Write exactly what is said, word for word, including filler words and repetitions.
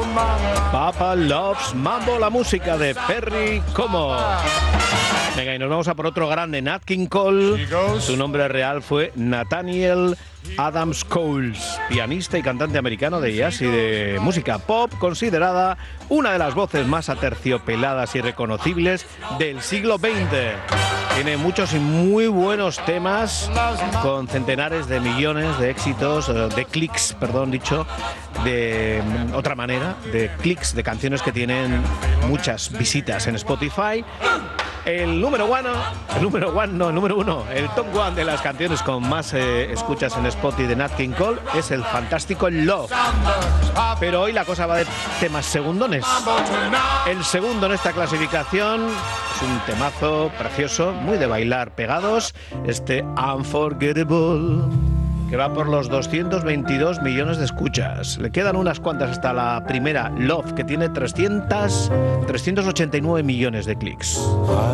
Papa Loves Mambo, la música de Perry Como. Venga, y nos vamos a por otro grande, Nat King Cole. Su nombre real fue Nathaniel Adams Coles, pianista y cantante americano de jazz y de música pop, considerada una de las voces más aterciopeladas y reconocibles del siglo veinte. Tiene muchos y muy buenos temas con centenares de millones de éxitos, de clics, perdón, dicho, de otra manera, de clics, de canciones que tienen muchas visitas en Spotify. El número uno, el número uno, no, el número uno, el top one de las canciones con más eh, escuchas en Spotify de Nat King Cole es el fantástico Love. Pero hoy la cosa va de temas segundones. El segundo en esta clasificación es un temazo precioso, muy de bailar pegados, este Unforgettable, que va por los doscientos veintidós millones de escuchas. Le quedan unas cuantas hasta la primera, Love, que tiene trescientos, trescientos ochenta y nueve millones de clics.